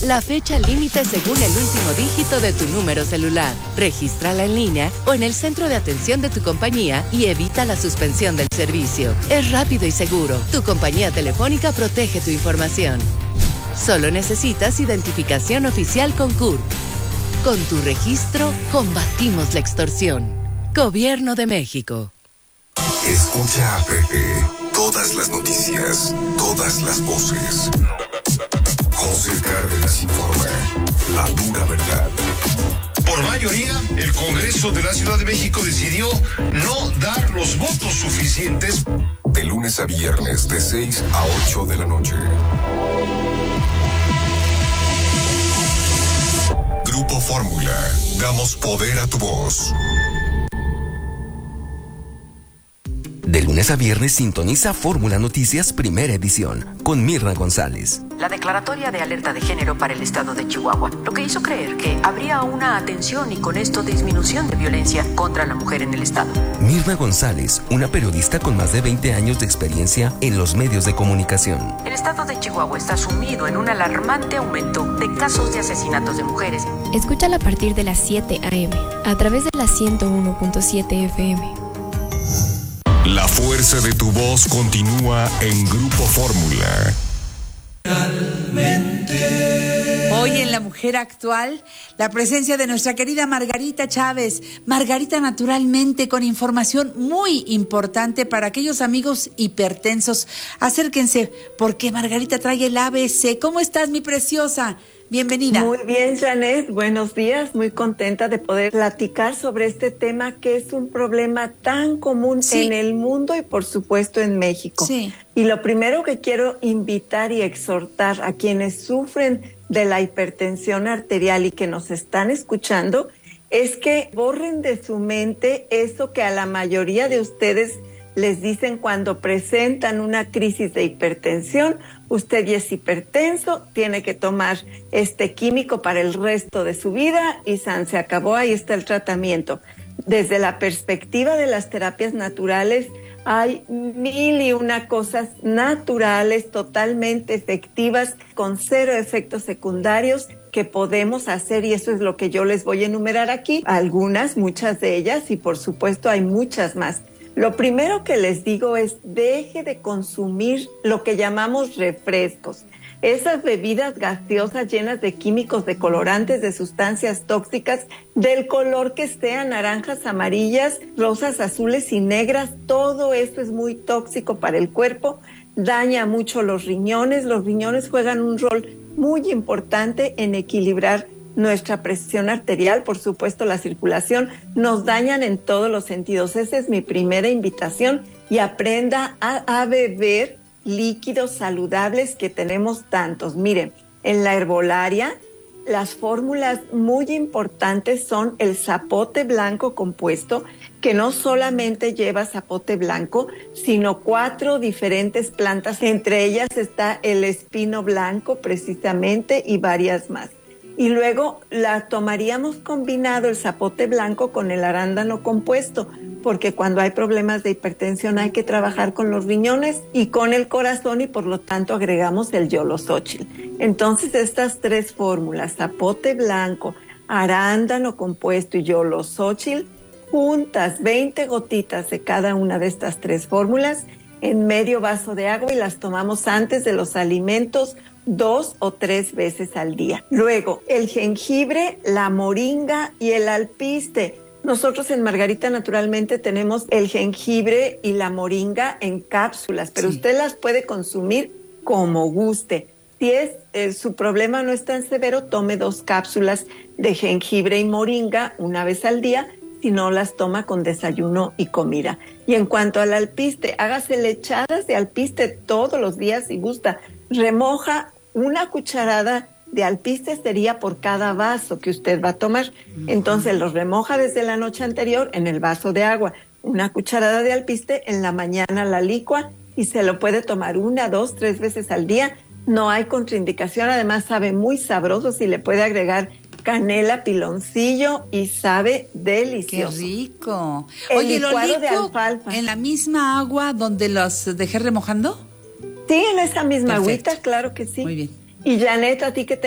la fecha límite según el último dígito de tu número celular. Regístrala en línea o en el centro de atención de tu compañía y evita la suspensión del servicio. Es rápido y seguro. Tu compañía telefónica protege tu información. Solo necesitas identificación oficial con CURP. Con tu registro, combatimos la extorsión. Gobierno de México. Escucha a Pepe. Todas las noticias, todas las voces. José Cárdenas informa. La dura verdad. Por mayoría, el Congreso de la Ciudad de México decidió no dar los votos suficientes. De lunes a viernes, de 6 a 8 de la noche. Grupo Fórmula. Damos poder a tu voz. De lunes a viernes sintoniza Fórmula Noticias Primera Edición con Mirna González. La declaratoria de alerta de género para el estado de Chihuahua, lo que hizo creer que habría una atención y con esto disminución de violencia contra la mujer en el estado. Mirna González, una periodista con más de 20 años de experiencia en los medios de comunicación. El estado de Chihuahua está sumido en un alarmante aumento de casos de asesinatos de mujeres. Escúchala a partir de las 7 a.m. a través de la 101.7 FM. La fuerza de tu voz continúa en Grupo Fórmula. Hoy en La Mujer Actual, la presencia de nuestra querida Margarita Chávez. Margarita Naturalmente, con información muy importante para aquellos amigos hipertensos. Acérquense, porque Margarita trae el ABC. ¿Cómo estás, mi preciosa? Bienvenida. Muy bien, Janet. Buenos días. Muy contenta de poder platicar sobre este tema que es un problema tan común en el mundo y, por supuesto, en México. Sí. Y lo primero que quiero invitar y exhortar a quienes sufren de la hipertensión arterial y que nos están escuchando es que borren de su mente eso que a la mayoría de ustedes les dicen cuando presentan una crisis de hipertensión. Usted ya es hipertenso, tiene que tomar este químico para el resto de su vida y se acabó, ahí está el tratamiento. Desde la perspectiva de las terapias naturales, hay 1001 cosas naturales, totalmente efectivas, con 0 efectos secundarios que podemos hacer, y eso es lo que yo les voy a enumerar aquí. Algunas, muchas de ellas, y por supuesto hay muchas más. Lo primero que les digo es, deje de consumir lo que llamamos refrescos. Esas bebidas gaseosas llenas de químicos, de colorantes, de sustancias tóxicas, del color que sean, naranjas, amarillas, rosas, azules y negras, todo esto es muy tóxico para el cuerpo, daña mucho los riñones juegan un rol muy importante en equilibrar nuestra presión arterial, por supuesto la circulación, nos dañan en todos los sentidos. Esa es mi primera invitación, y aprenda a beber líquidos saludables, que tenemos tantos. Miren, en la herbolaria, las fórmulas muy importantes son el zapote blanco compuesto, que no solamente lleva zapote blanco, sino 4 diferentes plantas. Entre ellas está el espino blanco, precisamente, y varias más. Y luego la tomaríamos combinado el zapote blanco con el arándano compuesto, porque cuando hay problemas de hipertensión hay que trabajar con los riñones y con el corazón, y por lo tanto agregamos el yolosóchil. Entonces estas 3 fórmulas, zapote blanco, arándano compuesto y yolosóchil, juntas 20 gotitas de cada una de estas 3 fórmulas en medio vaso de agua, y las tomamos antes de los alimentos 2 o 3 veces al día. Luego, el jengibre, la moringa y el alpiste. Nosotros en Margarita Naturalmente tenemos el jengibre y la moringa en cápsulas, pero usted las puede consumir como guste. Si su problema no es tan severo, tome 2 cápsulas de jengibre y moringa una vez al día, si no las toma con desayuno y comida. Y en cuanto al alpiste, hágase lechadas de alpiste todos los días si gusta. Remoja 1 cucharada de alpiste, sería por cada vaso que usted va a tomar. Entonces los remoja desde la noche anterior en el vaso de agua. 1 cucharada de alpiste, en la mañana la licua y se lo puede tomar 1, 2, 3 veces al día. No hay contraindicación, además sabe muy sabroso, si le puede agregar canela, piloncillo, y sabe delicioso. ¡Qué rico! El Oye, licuado ¿lo de licuo alfalfa en la misma agua donde los dejé remojando? Sí, en esa misma Perfecto. agüita, claro que sí. Muy bien. Y Janet, a ti que te